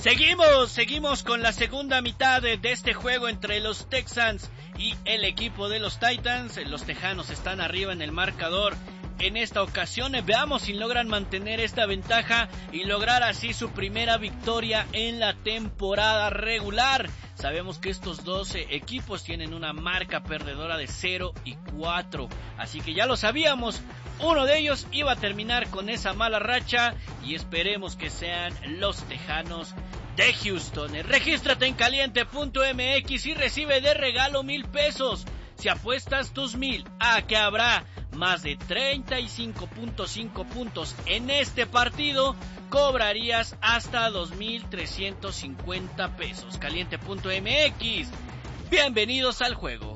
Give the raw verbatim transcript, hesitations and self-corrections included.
Seguimos, seguimos con la segunda mitad de, de este juego entre los Texans y el equipo de los Titans. Los Tejanos están arriba en el marcador en esta ocasión. Veamos si logran mantener esta ventaja y lograr así su primera victoria en la temporada regular. Sabemos que estos doce equipos tienen una marca perdedora de cero y cuatro, así que ya lo sabíamos, uno de ellos iba a terminar con esa mala racha y esperemos que sean los Tejanos de Houston. Regístrate en caliente punto m x y recibe de regalo mil pesos. Si apuestas tus mil a que habrá más de treinta y cinco punto cinco puntos en este partido, cobrarías hasta dos mil trescientos cincuenta pesos. caliente punto m x, bienvenidos al juego.